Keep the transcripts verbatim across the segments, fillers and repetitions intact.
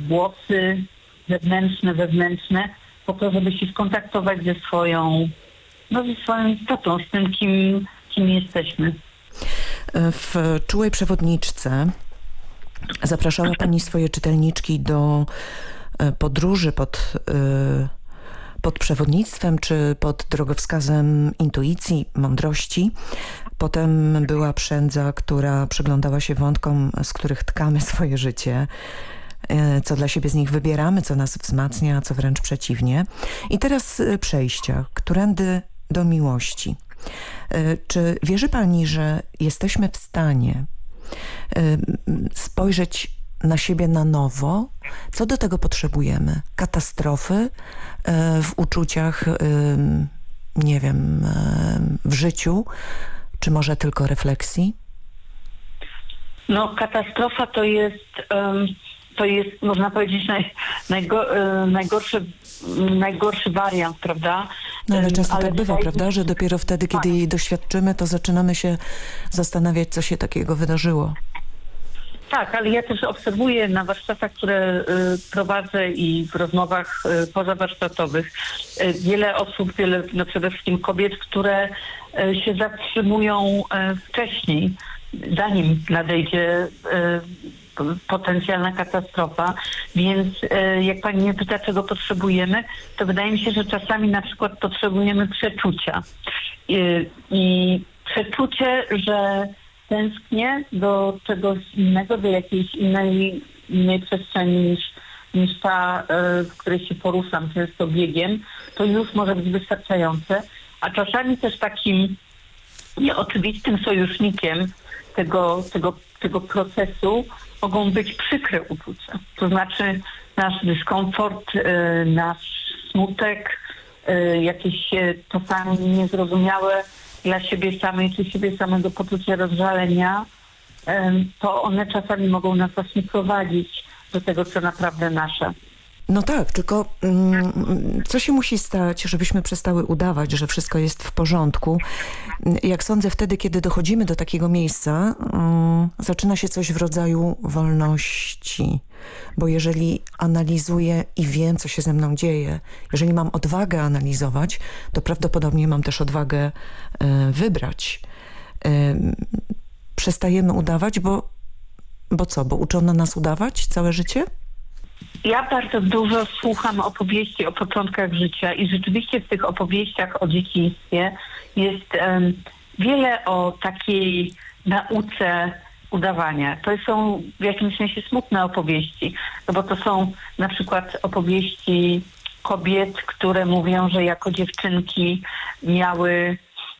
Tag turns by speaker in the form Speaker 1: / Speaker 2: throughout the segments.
Speaker 1: głosy zewnętrzne, wewnętrzne, po to, żeby się skontaktować ze swoją, no ze swoją istotą, z tym, kim, kim jesteśmy.
Speaker 2: W Czułej Przewodniczce zapraszała Pani swoje czytelniczki do podróży pod, pod przewodnictwem czy pod drogowskazem intuicji, mądrości. Potem była Przędza, która przyglądała się wątkom, z których tkamy swoje życie, co dla siebie z nich wybieramy, co nas wzmacnia, co wręcz przeciwnie. I teraz przejścia, którędy do miłości. Czy wierzy Pani, że jesteśmy w stanie spojrzeć na siebie na nowo? Co do tego potrzebujemy? Katastrofy w uczuciach, nie wiem, w życiu? Czy może tylko refleksji?
Speaker 1: No, katastrofa to jest, um, to jest, można powiedzieć, naj, najgo, um, najgorszy, najgorszy wariant, prawda?
Speaker 2: No ale często
Speaker 1: ale
Speaker 2: tak bywa,
Speaker 1: tutaj...
Speaker 2: prawda? Że dopiero wtedy, kiedy jej doświadczymy, to zaczynamy się zastanawiać, co się takiego wydarzyło.
Speaker 1: Tak, ale ja też obserwuję na warsztatach, które y, prowadzę i w rozmowach y, pozawarsztatowych y, wiele osób, wiele, no przede wszystkim kobiet, które y, się zatrzymują y, wcześniej, zanim nadejdzie y, potencjalna katastrofa. Więc y, jak pani mnie pyta, czego potrzebujemy, to wydaje mi się, że czasami na przykład potrzebujemy przeczucia. Y, I przeczucie, że tęsknię do czegoś innego, do jakiejś innej, innej przestrzeni niż, niż ta, w której się poruszam często biegiem, to już może być wystarczające. A czasami też takim nieoczywistym sojusznikiem tego, tego, tego procesu mogą być przykre uczucia. To znaczy nasz dyskomfort, nasz smutek, jakieś czasami niezrozumiałe dla siebie samej, czy siebie samego poczucia rozżalenia, to one czasami mogą nas właśnie prowadzić do tego, co naprawdę nasze.
Speaker 2: No tak, tylko mm, co się musi stać, żebyśmy przestały udawać, że wszystko jest w porządku? Jak sądzę, wtedy, kiedy dochodzimy do takiego miejsca, mm, zaczyna się coś w rodzaju wolności. Bo jeżeli analizuję i wiem, co się ze mną dzieje, jeżeli mam odwagę analizować, to prawdopodobnie mam też odwagę y, wybrać. Y, przestajemy udawać, bo, bo co? Bo uczono nas udawać całe życie?
Speaker 1: Ja bardzo dużo słucham opowieści o początkach życia i rzeczywiście w tych opowieściach o dzieciństwie jest um, wiele o takiej nauce udawania. To są w jakimś sensie smutne opowieści, no bo to są na przykład opowieści kobiet, które mówią, że jako dziewczynki miały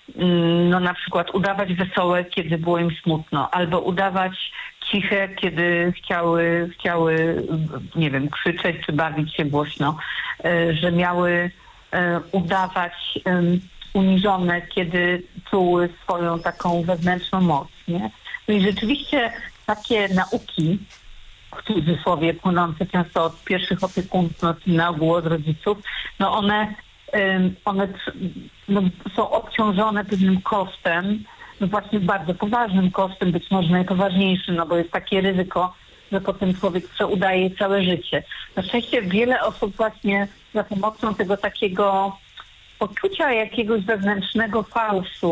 Speaker 1: no na przykład udawać wesołe, kiedy było im smutno, albo udawać ciche, kiedy chciały, chciały, nie wiem, krzyczeć czy bawić się głośno, że miały udawać uniżone, kiedy czuły swoją taką wewnętrzną moc, nie? No i rzeczywiście takie nauki, w cudzysłowie płynące często od pierwszych opiekunów, no, na ogół od rodziców, no one, one no, są obciążone pewnym kosztem, no właśnie bardzo poważnym kosztem, być może najpoważniejszym, no bo jest takie ryzyko, że potem człowiek przeudaje całe życie. Na szczęście wiele osób właśnie za pomocą tego takiego poczucia jakiegoś wewnętrznego fałszu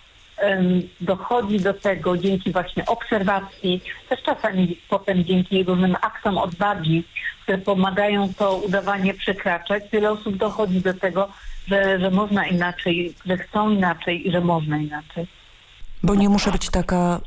Speaker 1: um, dochodzi do tego dzięki właśnie obserwacji, też czasami potem dzięki różnym aktom odwagi, które pomagają to udawanie przekraczać. Wiele osób dochodzi do tego, że, że można inaczej, że chcą inaczej i że można inaczej.
Speaker 2: Bo nie muszę być taka,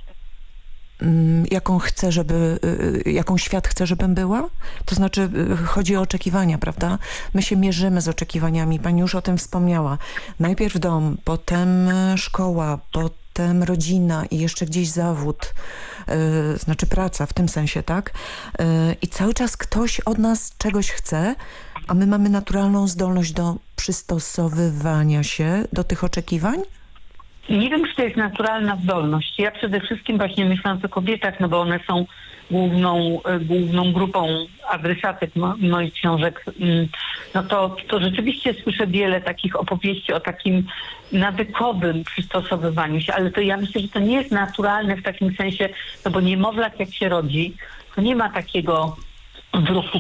Speaker 2: jaką chcę, żeby, jaką świat chce, żebym była? To znaczy chodzi o oczekiwania, prawda? My się mierzymy z oczekiwaniami. Pani już o tym wspomniała. Najpierw dom, potem szkoła, potem rodzina i jeszcze gdzieś zawód, yy, znaczy praca w tym sensie, tak? Yy, I cały czas ktoś od nas czegoś chce, a my mamy naturalną zdolność do przystosowywania się do tych oczekiwań?
Speaker 1: Nie wiem, czy to jest naturalna zdolność. Ja przede wszystkim właśnie myśląc o kobietach, no bo one są główną, główną grupą adresatek mo- moich książek, no to, to rzeczywiście słyszę wiele takich opowieści o takim nawykowym przystosowywaniu się, ale to ja myślę, że to nie jest naturalne w takim sensie, no bo niemowlak jak się rodzi, to nie ma takiego w ruchu